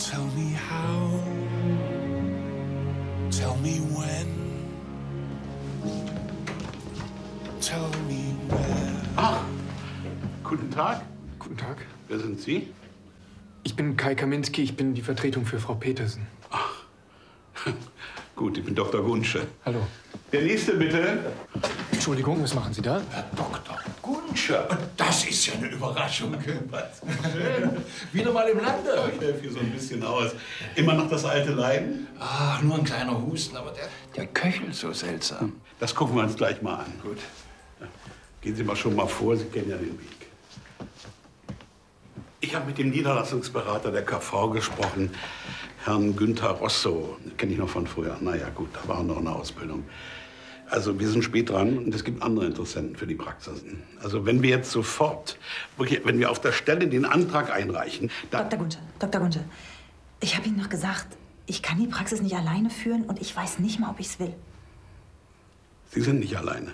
Tell me how, tell me when, tell me where. Ach, guten Tag. Guten Tag. Wer sind Sie? Ich bin Kai Kaminski, ich bin die Vertretung für Frau Petersen. Ach, gut, ich bin Dr. Gunsche. Hallo. Der nächste bitte. Entschuldigung, was machen Sie da? Herr Dr. Gunsche, das ist ja eine Überraschung. Schön. Wieder mal im Lande. Ich helfe hier so ein bisschen aus. Immer noch das alte Leiden? Ach, nur ein kleiner Husten, aber der köchelt so seltsam. Das gucken wir uns gleich mal an. Gut. Ja. Gehen Sie mal schon mal vor, Sie kennen ja den Weg. Ich habe mit dem Niederlassungsberater der KV gesprochen, Herrn Günther Rosso. Den kenne ich noch von früher. Na ja, gut, da war noch eine Ausbildung. Also wir sind spät dran und es gibt andere Interessenten für die Praxisen. Also wenn wir jetzt sofort, wirklich, wenn wir auf der Stelle den Antrag einreichen, dann... Dr. Gunsche, ich habe Ihnen noch gesagt, ich kann die Praxis nicht alleine führen und ich weiß nicht mal, ob ich es will. Sie sind nicht alleine.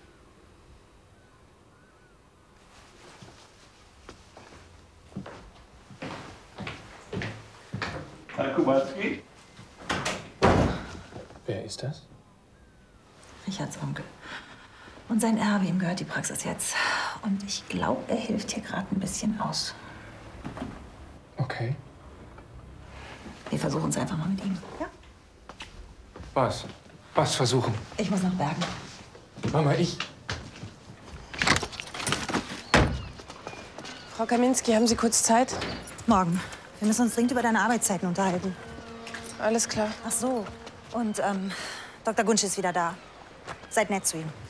Herr Kowalski? Wer ist das? Richards Onkel. Und sein Erbe, ihm gehört die Praxis jetzt. Und ich glaube, er hilft hier gerade ein bisschen aus. Okay. Wir versuchen es einfach mal mit ihm. Ja? Was? Was versuchen? Ich muss nach Bergen. Mama, ich... Frau Kaminski, haben Sie kurz Zeit? Morgen. Wir müssen uns dringend über deine Arbeitszeiten unterhalten. Alles klar. Ach so. Und Dr. Gunsche ist wieder da. Seid nett zu ihm.